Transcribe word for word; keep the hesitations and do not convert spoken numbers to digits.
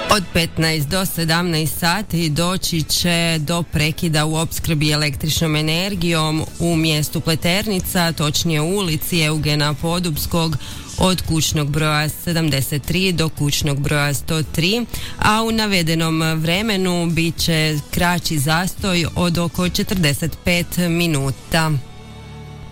Od petnaest do sedamnaest sati doći će do prekida u opskrbi električnom energijom u mjestu Pleternica, točnije u ulici Eugena Podubskog, od kućnog broja sedamdeset tri do kućnog broja sto tri, a u navedenom vremenu bit će kraći zastoj od oko četrdeset pet minuta.